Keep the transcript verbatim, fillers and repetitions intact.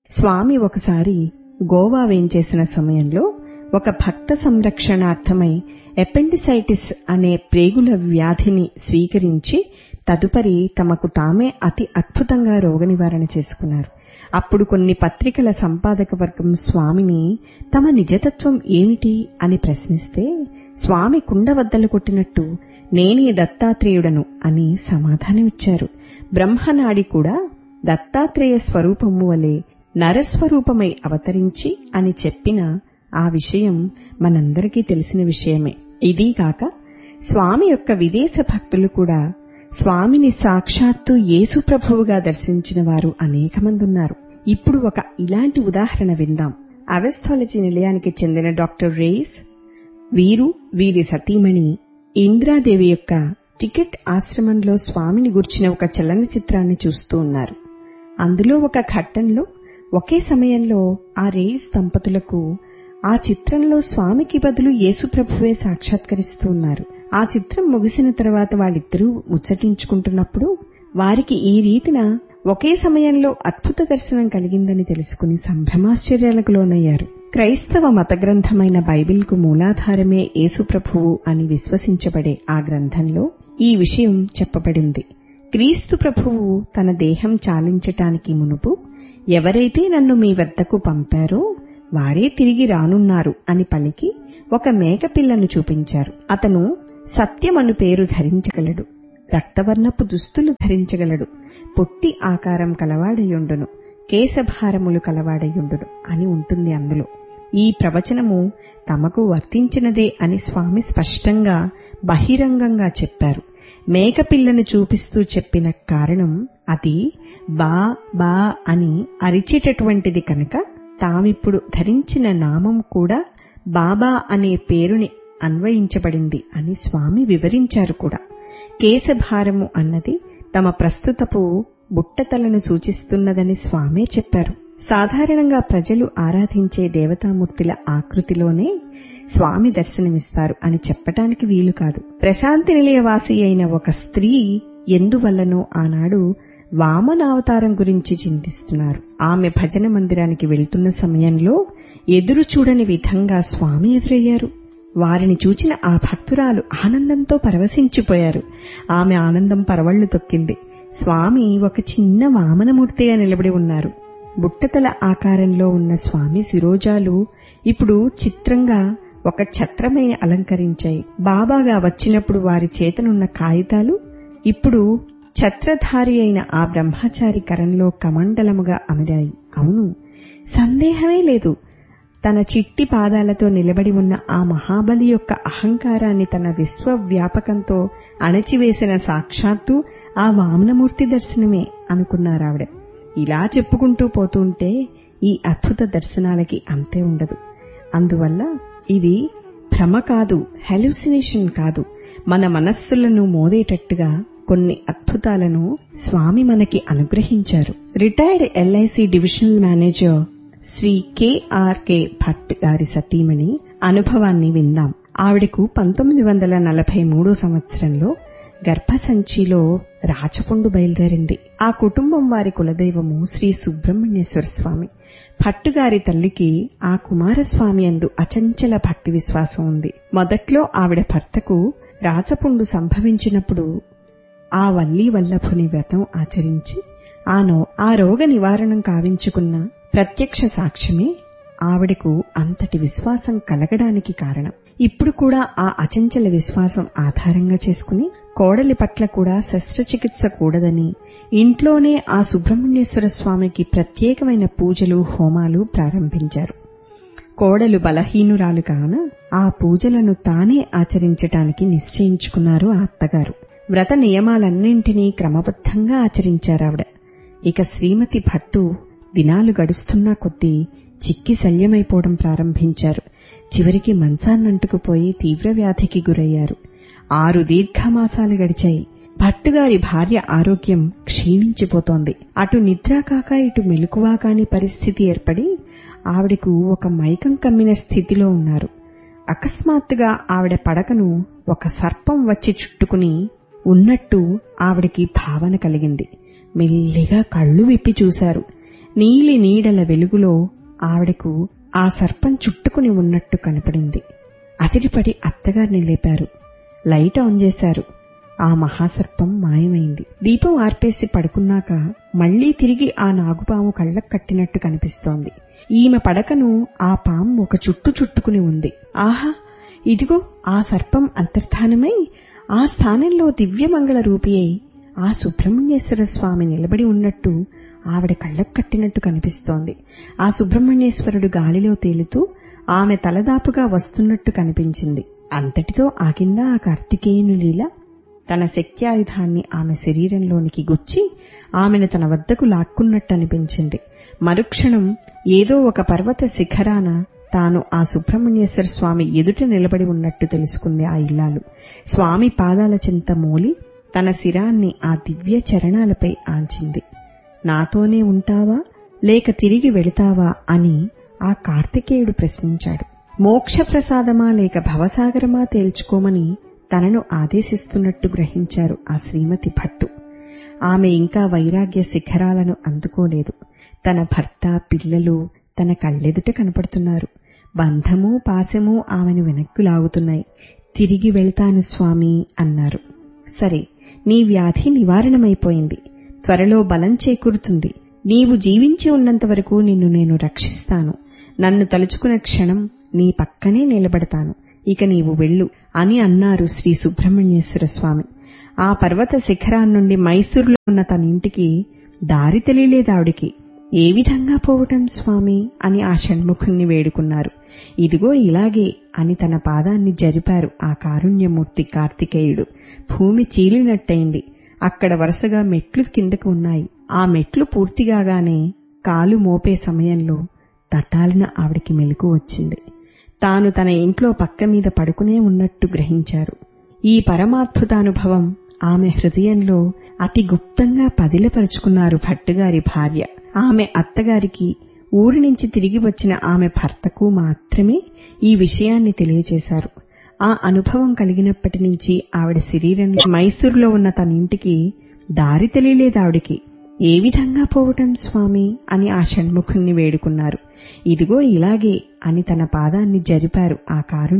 స్వామి ఒకసారి గోవా వేంచేసిన సమయంలో ఒక భక్త సంరక్షణార్థమై ఎపెండిసైటిస్ అనే ప్రేగుల వ్యాధిని స్వీకరించి తదుపరి తమకు తామే అతి అద్భుతంగా రోగ నివారణ చేసుకున్నారు. అప్పుడు కొన్ని పత్రికల సంపాదక వర్గం స్వామిని తమ నిజతత్వం ఏమిటి అని ప్రశ్నిస్తే స్వామి కుండబద్దలు కొట్టినట్టు నేనే దత్తాత్రేయుడను అని సమాధానమిచ్చారు. బ్రహ్మనాడి కూడా దత్తాత్రేయ స్వరూపము వలె నరస్వరూపమై అవతరించి అని చెప్పిన ఆ విషయం మనందరికీ తెలిసిన విషయమే. ఇదీగాక స్వామి యొక్క విదేశ భక్తులు కూడా స్వామిని సాక్షాత్తు యేసు ప్రభువుగా దర్శించిన వారు అనేక మంది ఉన్నారు. ఇప్పుడు ఒక ఇలాంటి ఉదాహరణ విందాం. అవెస్థాలజీ నిలయానికి చెందిన డాక్టర్ రేస్ వీరు వీరి సతీమణి ఇంద్రాదేవి యొక్క టికెట్ ఆశ్రమంలో స్వామిని గుర్చిన ఒక చలనచిత్రాన్ని చూస్తూ ఉన్నారు. అందులో ఒక ఘట్టంలో ఒకే సమయంలో ఆ రేస్ దంపతులకు ఆ చిత్రంలో స్వామికి బదులు యేసుప్రభువే సాక్షాత్కరిస్తూ ఉన్నారు. ఆ చిత్రం ముగిసిన తర్వాత వాళ్ళిద్దరూ ముచ్చటించుకుంటున్నప్పుడు వారికి ఈ రీతిన ఒకే సమయంలో అద్భుత దర్శనం కలిగిందని తెలుసుకుని సంభ్రమాశ్చర్యాలకు లోనయ్యారు. క్రైస్తవ మత గ్రంథమైన బైబిల్కు మూలాధారమే యేసుప్రభువు అని విశ్వసించబడే ఆ గ్రంథంలో ఈ విషయం చెప్పబడింది. క్రీస్తు ప్రభువు తన దేహం చాలించటానికి మునుపు ఎవరైతే నన్ను మీ వద్దకు పంపారో వారే తిరిగి రానున్నారు అని పలికి ఒక మేకపిల్లను చూపించారు. అతను సత్యమను పేరు ధరించగలడు, రక్తవర్ణపు దుస్తులు ధరించగలడు, పొట్టి ఆకారం కలవాడయుండును, కేశభారములు కలవాడయుండును అని ఉంటుంది అందులో. ఈ ప్రవచనము తమకు వర్తించినదే అని స్వామి స్పష్టంగా బహిరంగంగా చెప్పారు. మేకపిల్లను చూపిస్తూ చెప్పిన కారణం అది బా బా అని అరిచేటటువంటిది కనుక తామిప్పుడు ధరించిన నామం కూడా బాబా అనే పేరుని అన్వయించబడింది అని స్వామి వివరించారు కూడా. కేశభారము అన్నది తమ ప్రస్తుతపు బుట్టతలను సూచిస్తున్నదని స్వామే చెప్పారు. సాధారణంగా ప్రజలు ఆరాధించే దేవతామూర్తుల ఆకృతిలోనే స్వామి దర్శనమిస్తారు అని చెప్పటానికి వీలు కాదు. ప్రశాంతి నిలయవాసి అయిన ఒక స్త్రీ ఎందువల్లనో ఆనాడు వామనావతారం గురించి చింతిస్తున్నారు. ఆమె భజన మందిరానికి వెళ్తున్న సమయంలో ఎదురు చూడని విధంగా స్వామి ఎదురయ్యారు. వారిని చూచిన ఆ భక్తురాలు ఆనందంతో పరవశించిపోయారు. ఆమె ఆనందం పరవళ్లు తొక్కింది. స్వామి ఒక చిన్న వామనమూర్తిగా నిలబడి ఉన్నారు. బుట్టతల ఆకారంలో ఉన్న స్వామి శిరోజాలు ఇప్పుడు చిత్రంగా ఒక ఛత్రమై అలంకరించాయి. బాబాగా వచ్చినప్పుడు వారి చేతనున్న కాగితాలు ఇప్పుడు ఛత్రధారి అయిన ఆ బ్రహ్మచారి కరంలో కమండలముగా అమరాయి. అవును, సందేహమే లేదు. తన చిట్టి పాదాలతో నిలబడి ఉన్న ఆ మహాబలి యొక్క అహంకారాన్ని తన విశ్వవ్యాపకంతో అణచివేసిన సాక్షాత్తు ఆ వామనమూర్తి దర్శనమే అనుకున్నారావిడ. ఇలా చెప్పుకుంటూ పోతుంటే ఈ అద్భుత దర్శనాలకి అంతే ఉండదు. అందువల్ల ఇది భ్రమ కాదు, హెల్యూసినేషన్ కాదు, మన మనస్సులను మోదేటట్టుగా కొన్ని అద్భుతాలను స్వామి మనకి అనుగ్రహించారు. Retired LIC divisional manager Shri కెఆర్కే Bhatt గారి సతీమణి అనుభవాన్ని విందాం. ఆవిడకు పంతొమ్మిది వందల నలభై మూడో సంవత్సరంలో గర్భసంచిలో రాచపుండు బయలుదేరింది. ఆ కుటుంబం వారి కులదైవము శ్రీ సుబ్రహ్మణ్యేశ్వర స్వామి. భట్టుగారి తల్లికి ఆ కుమారస్వామి యందు అచంచల భక్తి విశ్వాసం ఉంది. మొదట్లో ఆవిడ భర్తకు రాచపుండు సంభవించినప్పుడు ఆ వల్లీ వల్లభుని వ్రతం ఆచరించి ఆనో ఆ రోగ నివారణం కావించుకున్న ప్రత్యక్ష సాక్ష్యమే ఆవిడకు అంతటి విశ్వాసం కలగడానికి కారణం. ఇప్పుడు కూడా ఆ అచంచల విశ్వాసం ఆధారంగా చేసుకుని కోడలి పట్ల కూడా శస్త్రచికిత్స కూడదని ఇంట్లోనే ఆ సుబ్రహ్మణ్యేశ్వర స్వామికి ప్రత్యేకమైన పూజలు హోమాలు ప్రారంభించారు. కోడలు బలహీనురాలు కాన ఆ పూజలను తానే ఆచరించటానికి నిశ్చయించుకున్నారు ఆ అత్తగారు. వ్రత నియమాలన్నింటినీ క్రమబద్ధంగా ఆచరించారావిడ. ఇక శ్రీమతి భట్టు దినాలు గడుస్తున్నా కొద్దీ చిక్కి శల్యమైపోవడం ప్రారంభించారు. చివరికి మంచాన్నంటుకుపోయి తీవ్ర వ్యాధికి గురయ్యారు. ఆరు దీర్ఘమాసాలు గడిచాయి. భట్టుగారి భార్య ఆరోగ్యం క్షీణించిపోతోంది. అటు నిద్ర కాక ఇటు మెలకువా కాని పరిస్థితి ఏర్పడి ఆవిడకు ఒక మైకం కమ్మిన స్థితిలో ఉన్నారు. అకస్మాత్తుగా ఆవిడ పడకను ఒక సర్పం వచ్చి చుట్టుకుని ఉన్నట్టు ఆవిడికి భావన కలిగింది. మెల్లిగా కళ్లు విప్పి చూశారు. నీలి నీడల వెలుగులో ఆవిడకు ఆ సర్పం చుట్టుకుని ఉన్నట్టు కనపడింది. అదిరిపడి అత్తగారిని లేపారు. లైట్ ఆన్ చేశారు. ఆ మహాసర్పం మాయమైంది. దీపం ఆర్పేసి పడుకున్నాక మళ్లీ తిరిగి ఆ నాగుపాము కళ్లకు కట్టినట్టు కనిపిస్తోంది. ఈమె పడకను ఆ పాము ఒక చుట్టు చుట్టుకుని ఉంది. ఆహా, ఇదిగో ఆ సర్పం అంతర్ధానమై ఆ స్థానంలో దివ్యమంగళ రూపి అయి ఆ సుబ్రహ్మణ్యేశ్వర స్వామి నిలబడి ఉన్నట్టు ఆవిడ కళ్లకు కట్టినట్టు కనిపిస్తోంది. ఆ సుబ్రహ్మణ్యేశ్వరుడు గాలిలో తేలుతూ ఆమె తలదాపుగా వస్తున్నట్టు కనిపించింది. అంతటితో ఆగిందా ఆ కార్తికేయుని లీల? తన శక్త్యాయుధాన్ని ఆమె శరీరంలోనికి గుచ్చి ఆమెను తన వద్దకు లాక్కున్నట్టు అనిపించింది. మరుక్షణం ఏదో ఒక పర్వత శిఖరాన తాను ఆ సుబ్రహ్మణ్యేశ్వర స్వామి ఎదుట నిలబడి ఉన్నట్టు తెలుసుకుంది ఆ ఇల్లాలు. స్వామి పాదాల చింత మూలి తన శిరాన్ని ఆ దివ్య చరణాలపై ఆంచింది. నాతోనే ఉంటావా లేక తిరిగి వెళతావా అని ఆ కార్తికేయుడు ప్రశ్నించాడు. మోక్షప్రసాదమా లేక భవసాగరమా తేల్చుకోమని తనను ఆదేశిస్తున్నట్టు గ్రహించారు ఆ శ్రీమతి భట్టు. ఆమె ఇంకా వైరాగ్య శిఖరాలను అందుకోలేదు. తన భర్త, పిల్లలు తన కళ్ళెదుట కనపడుతున్నారు. బంధము పాశము ఆమెను వెనక్కు లాగుతున్నాయి. తిరిగి వెళ్తాను స్వామి అన్నారు. సరే, నీ వ్యాధి నివారణమైపోయింది. త్వరలో బలం చేకూరుతుంది. నీవు జీవించి ఉన్నంత వరకు నిన్ను నేను రక్షిస్తాను. నన్ను తలుచుకున్న క్షణం నీ పక్కనే నిలబడతాను. ఇక నీవు వెళ్ళు అని అన్నారు శ్రీ సుబ్రహ్మణ్యేశ్వర స్వామి. ఆ పర్వత శిఖరాన్నుండి మైసూరులో ఉన్న తన ఇంటికి దారి తెలియలేదావిడికి. ఏ విధంగా పోవటం స్వామి అని ఆ షణ్ముఖుణ్ణి వేడుకున్నారు. ఇదిగో ఇలాగే అని తన పాదాన్ని జరిపారు ఆ కారుణ్యమూర్తి కార్తికేయుడు. భూమి చీలినట్టయింది. అక్కడ వరుసగా మెట్లు కిందకు ఉన్నాయి. ఆ మెట్లు పూర్తిగాగానే కాలు మోపే సమయంలో తటాలన ఆవిడికి మెలకు వచ్చింది. తాను తన ఇంట్లో పక్క మీద పడుకునే ఉన్నట్టు గ్రహించారు. ఈ పరమాద్భుతానుభవం ఆమె హృదయంలో అతి గుప్తంగా పదిలపరుచుకున్నారు భట్టుగారి భార్య. ఆమె అత్తగారికి, ఊరి నుంచి తిరిగి వచ్చిన ఆమె భర్తకు మాత్రమే ఈ విషయాన్ని తెలియచేశారు. ఆ అనుభవం కలిగినప్పటి నుంచి ఆవిడ శరీరంలో మైసూరులో ఉన్న తన ఇంటికి దారి తెలియలేదావిడికి. ఏ విధంగా పోవటం స్వామి అని ఆ షణ్ముఖుణ్ణి వేడుకున్నారు. ఇదిగో ఇలాగే అని తన పాదాన్ని జరిపారు ఆ కారుణ్య